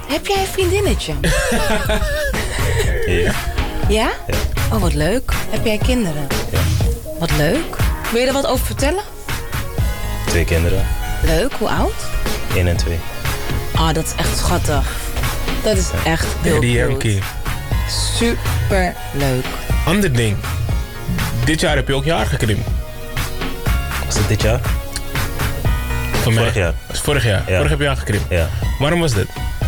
Heb jij een vriendinnetje? Ja. Ja? Oh, wat leuk. Heb jij kinderen? Ja. Wat leuk. Wil je er wat over vertellen? 2 kinderen. Leuk, hoe oud? 1 en 2. Ah, dat is echt schattig. Dat is echt heel Eddie cute. Yankee. Super leuk. Ander ding. Dit jaar heb je ook je haar gekrimpt. Was het dit jaar? Van mij. Vorig jaar. Dat is vorig jaar. Ja. Vorig heb je haar gekrimpt. Ja. Waarom was dit?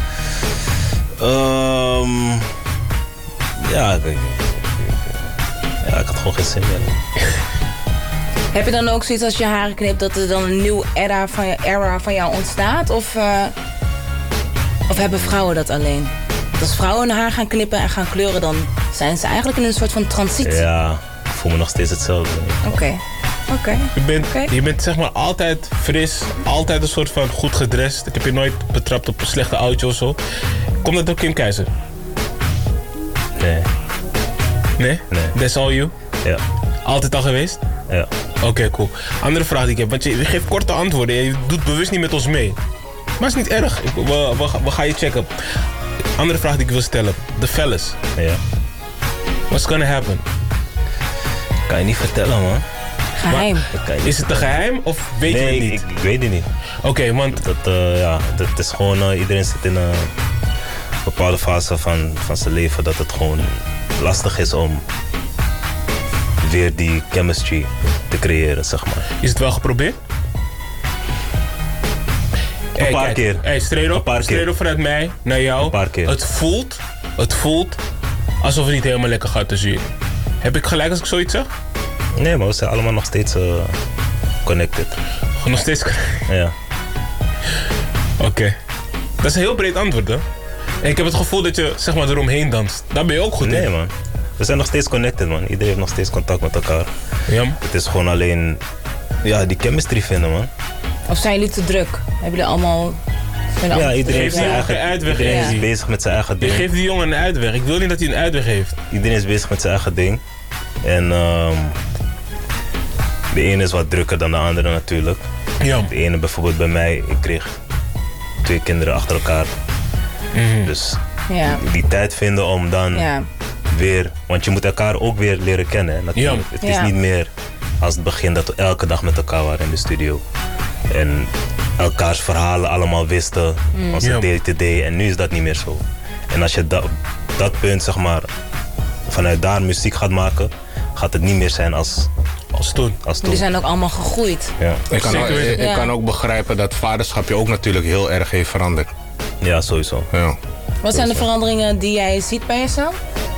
Ja, ik had gewoon geen zin meer. Heb je dan ook zoiets als je haren knipt dat er dan een nieuw era van jou ontstaat? Of hebben vrouwen dat alleen? Want als vrouwen hun haar gaan knippen en gaan kleuren, dan zijn ze eigenlijk in een soort van transitie. Ja, ik voel me nog steeds hetzelfde. Oké. Je bent zeg maar altijd fris, altijd een soort van goed gedrest. Ik heb je nooit betrapt op een slechte oudje of zo. Komt dat door Kim Keizer? Nee. Nee? Nee. That's all you? Ja. Altijd al geweest? Ja. Oké, cool. Andere vraag die ik heb, want je geeft korte antwoorden. Je doet bewust niet met ons mee. Maar is niet erg. We gaan je checken. Andere vraag die ik wil stellen. De fellas. Ja. What's gonna happen? Kan je niet vertellen, man. Geheim. Is het een geheim of weet je het Nee, niet? ik weet het niet. Oké, want Dat is gewoon, iedereen zit in een bepaalde fase van zijn leven dat het gewoon lastig is om weer die chemistry te creëren, zeg maar. is het wel geprobeerd? Een paar keer. Hey, straight up vanuit mij naar jou. Een paar keer. Het voelt alsof het niet helemaal lekker gaat tussen jullie. Heb ik gelijk als ik zoiets zeg? Nee, maar we zijn allemaal nog steeds connected. Nog steeds. Ja. Oké. Dat is een heel breed antwoord, hè? En ik heb het gevoel dat je zeg maar eromheen danst. Daar ben je ook goed in. Nee, man. We zijn nog steeds connected, man. Iedereen heeft nog steeds contact met elkaar. Ja. Het is gewoon alleen die chemistry vinden, man. Of zijn jullie te druk? Hebben jullie allemaal... Ja, iedereen heeft zijn geen eigen uitweg. Iedereen Ja. is bezig met zijn eigen Je ding. geeft die jongen een uitweg. Ik wil niet dat hij een uitweg heeft. Iedereen is bezig met zijn eigen ding. En de ene is wat drukker dan de andere natuurlijk. Ja. De ene bijvoorbeeld bij mij, ik kreeg 2 kinderen achter elkaar. Dus Ja. die tijd vinden om dan Ja. weer... Want je moet elkaar ook weer leren kennen. Hè, natuurlijk. Ja. Het is Ja. niet meer als het begin dat we elke dag met elkaar waren in de studio. En elkaars verhalen allemaal wisten. Onze Ja. day-to-day. En nu is dat niet meer zo. En als je dat punt, zeg maar, vanuit daar muziek gaat maken, gaat het niet meer zijn als toen. Jullie zijn ook allemaal gegroeid. Ja. Ik kan ook begrijpen dat vaderschap je ook natuurlijk heel erg heeft veranderd. Ja, sowieso. Ja. Wat zijn de veranderingen die jij ziet bij jezelf?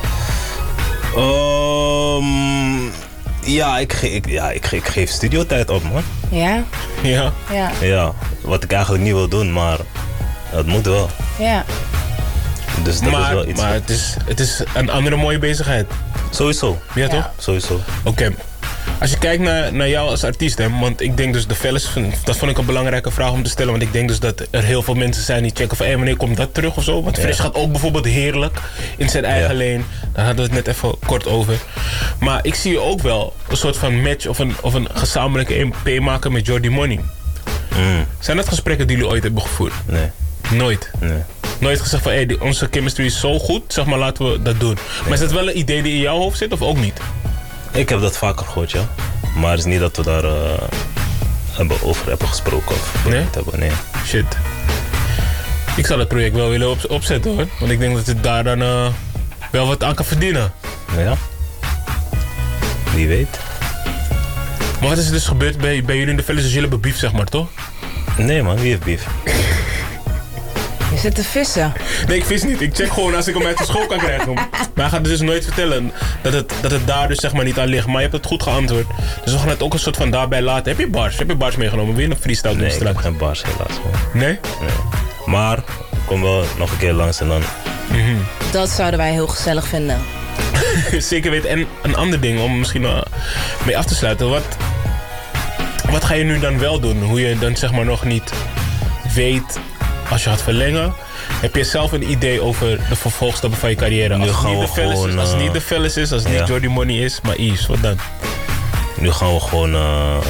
Ik geef studiotijd op, man. Ja? Ja. Ja. Ja, wat ik eigenlijk niet wil doen, maar het moet wel. Ja. Dus dat is wel iets. Maar het is een andere mooie bezigheid. Sowieso. Ja, toch? Sowieso. Oké. Als je kijkt naar jou als artiest, hè, want ik denk dus de fellas, dat vond ik een belangrijke vraag om te stellen, want ik denk dus dat er heel veel mensen zijn die checken van wanneer komt dat terug of zo. Want Fresh gaat ook bijvoorbeeld heerlijk in zijn eigen lane. Daar hadden we het net even kort over. Maar ik zie ook wel een soort van match of een gezamenlijke EP maken met Jordy Money. Zijn dat gesprekken die jullie ooit hebben gevoerd? Nee. Nooit? Nee. Nooit gezegd van onze chemistry is zo goed, zeg maar laten we dat doen. Maar is dat wel een idee die in jouw hoofd zit of ook niet? Ik heb dat vaker gehoord, ja. Maar het is niet dat we daar over hebben gesproken of hebben. Nee. Shit. Ik zou het project wel willen opzetten, hoor. Want ik denk dat het daar dan wel wat aan kan verdienen. Ja. Wie weet. Maar wat is er dus gebeurd bij jullie in de fellas? Dus jullie hebben beef, zeg maar, toch? Nee, man. Wie heeft beef? Je zit te vissen. Nee, ik vis niet. Ik check gewoon als ik hem uit de school kan krijgen. Maar hij gaat dus nooit vertellen dat het daar dus zeg maar niet aan ligt. Maar je hebt het goed geantwoord. Dus we gaan het ook een soort van daarbij laten. Heb je bars meegenomen? Wil je een freestyle doen Nee, ik straks? heb geen bars helaas, man. Nee? Nee. Maar ik kom wel nog een keer langs en dan... Dat zouden wij heel gezellig vinden. Zeker weten. En een ander ding om misschien mee af te sluiten. Wat ga je nu dan wel doen? Hoe je dan zeg maar nog niet weet als je gaat verlengen. Heb je zelf een idee over de vervolgstappen van je carrière? Als het niet de fellas is, als het niet Jordy Money is, maar Yves, wat dan? Nu gaan we gewoon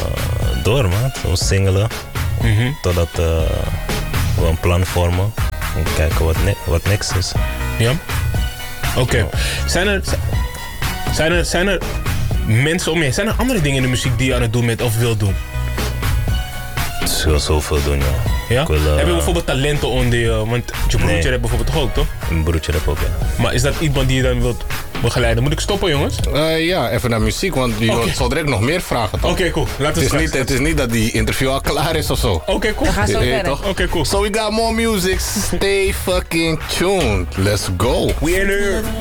door, man. Zo singelen. Totdat we een plan vormen. En kijken wat next is. Ja? Oké. Zijn er mensen om je heen? Zijn er andere dingen in de muziek die je aan het doen bent of wil doen? Ik wil zoveel doen, ja. Ja? Wil, Heb je bijvoorbeeld talenten onder je? Want je broertje Nee. hebt bijvoorbeeld toch ook, toch? Mijn broertje heb ook, ja. Maar is dat iemand die je dan wilt begeleiden? Moet ik stoppen, jongens? Ja, even naar muziek, want je Oké. zal direct nog meer vragen, toch? Oké, cool. Laten we Het is, straks. niet, het is niet dat die interview al klaar is of zo. Oké, cool. We gaan zo Je weet verder. toch? Oké, cool. So we got more music. Stay fucking tuned. Let's go. We in here.